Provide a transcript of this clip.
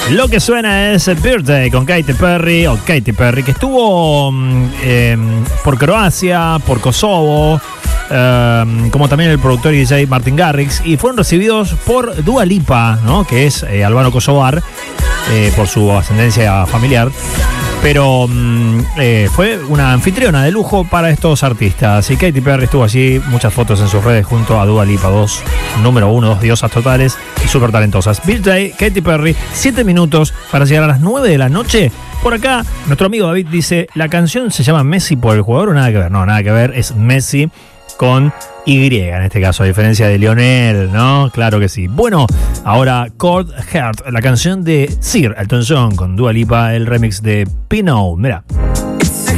Lo que suena es Birthday con Katy Perry, que estuvo por Croacia, por Kosovo, como también el productor y DJ Martin Garrix, y fueron recibidos por Dua Lipa, ¿no? Que es albano-kosovar, por su ascendencia familiar. Pero fue una anfitriona de lujo para estos artistas. Y Katy Perry estuvo allí, muchas fotos en sus redes junto a Dua Lipa, dos diosas totales y súper talentosas. Birthday, Katy Perry, 7 minutos para llegar a las 9 de la noche. Por acá, nuestro amigo David dice, ¿la canción se llama Messi por el jugador o nada que ver? No, nada que ver, es Messi con Y en este caso, a diferencia de Lionel, ¿no? Claro que sí. Bueno, ahora Cold Heart, la canción de Sir Elton John con Dua Lipa, el remix de Pinot. Mira.